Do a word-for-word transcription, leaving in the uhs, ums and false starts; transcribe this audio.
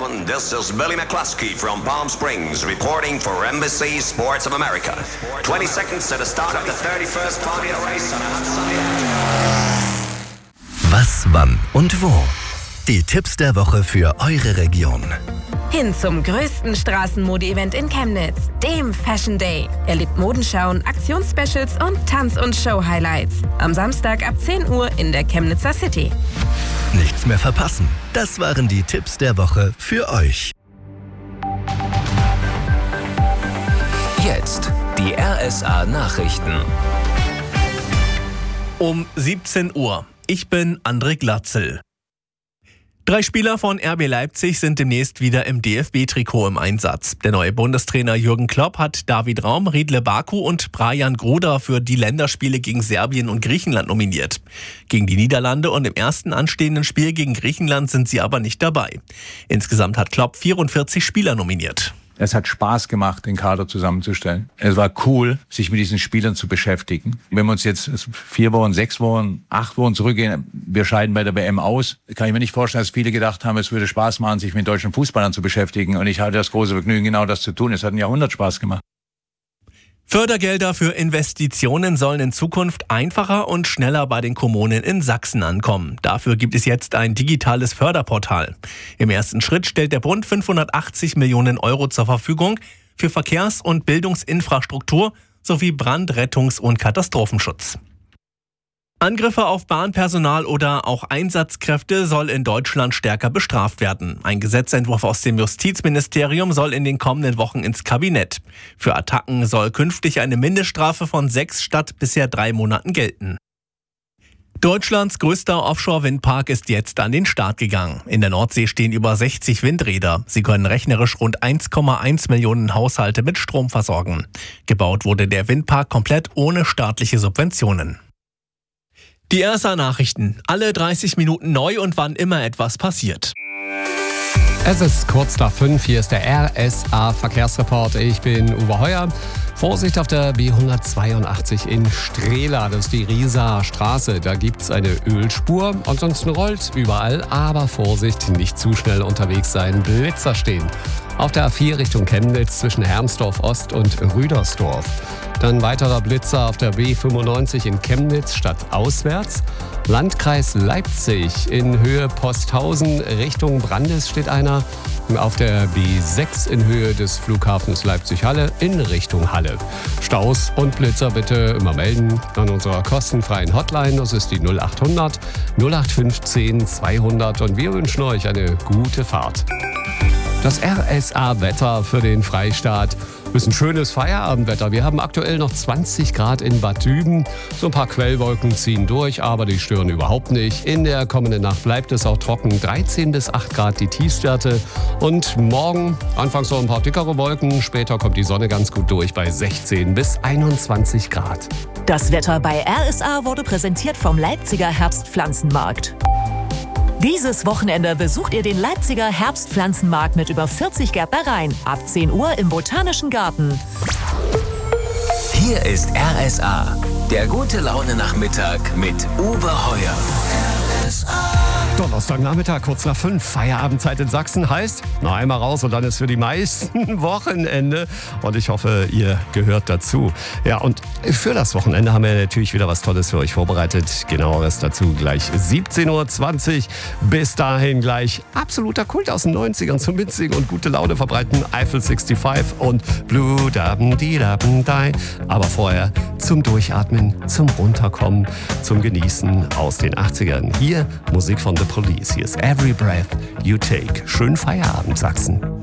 gentlemen, this is Billy McCluskey from Palm Springs reporting for N B C Sports of America. twenty seconds to the start of the thirty-first Formula Race on a hot sunny afternoon. Was, wann und wo? Die Tipps der Woche für eure Region. Hin zum größten Straßenmode-Event in Chemnitz, dem Fashion Day. Erlebt Modenschauen, Aktionsspecials und Tanz- und Show-Highlights. Am Samstag ab zehn Uhr in der Chemnitzer City. Nichts mehr verpassen. Das waren die Tipps der Woche für euch. Jetzt die R S A Nachrichten. Um siebzehn Uhr. Ich bin André Glatzel. Drei Spieler von R B Leipzig sind demnächst wieder im D F B-Trikot im Einsatz. Der neue Bundestrainer Jürgen Klopp hat David Raum, Riedle Baku und Brajan Gruda für die Länderspiele gegen Serbien und Griechenland nominiert. Gegen die Niederlande und im ersten anstehenden Spiel gegen Griechenland sind sie aber nicht dabei. Insgesamt hat Klopp vierundvierzig Spieler nominiert. Es hat Spaß gemacht, den Kader zusammenzustellen. Es war cool, sich mit diesen Spielern zu beschäftigen. Wenn wir uns jetzt vier Wochen, sechs Wochen, acht Wochen zurückgehen, wir scheiden bei der W M aus, kann ich mir nicht vorstellen, dass viele gedacht haben, es würde Spaß machen, sich mit deutschen Fußballern zu beschäftigen. Und ich hatte das große Vergnügen, genau das zu tun. Es hat ein Jahrhundert Spaß gemacht. Fördergelder für Investitionen sollen in Zukunft einfacher und schneller bei den Kommunen in Sachsen ankommen. Dafür gibt es jetzt ein digitales Förderportal. Im ersten Schritt stellt der Bund fünfhundertachtzig Millionen Euro zur Verfügung für Verkehrs- und Bildungsinfrastruktur sowie Brand-, Rettungs- und Katastrophenschutz. Angriffe auf Bahnpersonal oder auch Einsatzkräfte soll in Deutschland stärker bestraft werden. Ein Gesetzentwurf aus dem Justizministerium soll in den kommenden Wochen ins Kabinett. Für Attacken soll künftig eine Mindeststrafe von sechs statt bisher drei Monaten gelten. Deutschlands größter Offshore-Windpark ist jetzt an den Start gegangen. In der Nordsee stehen über sechzig Windräder. Sie können rechnerisch rund eins Komma eins Millionen Haushalte mit Strom versorgen. Gebaut wurde der Windpark komplett ohne staatliche Subventionen. Die R S A-Nachrichten. Alle dreißig Minuten neu und wann immer etwas passiert. Es ist kurz nach fünf. Hier ist der R S A-Verkehrsreport. Ich bin Uwe Heuer. Vorsicht auf der B hundertzweiundachtzig in Strehla. Das ist die Rieser Straße. Da gibt es eine Ölspur. Ansonsten rollt überall. Aber Vorsicht, nicht zu schnell unterwegs sein. Blitzer stehen. Auf der A vier Richtung Chemnitz zwischen Hermsdorf Ost und Rüdersdorf. Dann weiterer Blitzer auf der B fünfundneunzig in Chemnitz stadtauswärts. Landkreis Leipzig in Höhe Posthausen Richtung Brandes steht einer. Auf der B sechs in Höhe des Flughafens Leipzig-Halle in Richtung Halle. Staus und Blitzer bitte immer melden an unserer kostenfreien Hotline. Das ist die null achthundert null acht fünfzehn zweihundert und wir wünschen euch eine gute Fahrt. Das R S A-Wetter für den Freistaat. Ist ein schönes Feierabendwetter. Wir haben aktuell noch zwanzig Grad in Bad Düben. So ein paar Quellwolken ziehen durch, aber die stören überhaupt nicht. In der kommenden Nacht bleibt es auch trocken. dreizehn bis acht Grad die Tiefstwerte. Und morgen anfangs so ein paar dickere Wolken. Später kommt die Sonne ganz gut durch bei sechzehn bis einundzwanzig Grad. Das Wetter bei R S A wurde präsentiert vom Leipziger Herbstpflanzenmarkt. Dieses Wochenende besucht ihr den Leipziger Herbstpflanzenmarkt mit über vierzig Gärtnereien. Ab zehn Uhr im Botanischen Garten. Hier ist R S A, der gute Laune-Nachmittag mit Uwe Heuer. R S A. Donnerstagnachmittag, kurz nach fünf, Feierabendzeit in Sachsen heißt, noch einmal raus und dann ist für die meisten Wochenende. Und ich hoffe, ihr gehört dazu. Ja, und für das Wochenende haben wir natürlich wieder was Tolles für euch vorbereitet. Genaueres dazu gleich siebzehn Uhr zwanzig. Bis dahin gleich absoluter Kult aus den neunzigern zum Mitsingen und gute Laune verbreiten. Eiffel fünfundsechzig und Blue Dabben Die Dabben Die. Aber vorher zum Durchatmen, zum Runterkommen, zum Genießen aus den achtzigern. Hier Musik von The Police. Hier ist Every Breath You Take. Schönen Feierabend, Sachsen.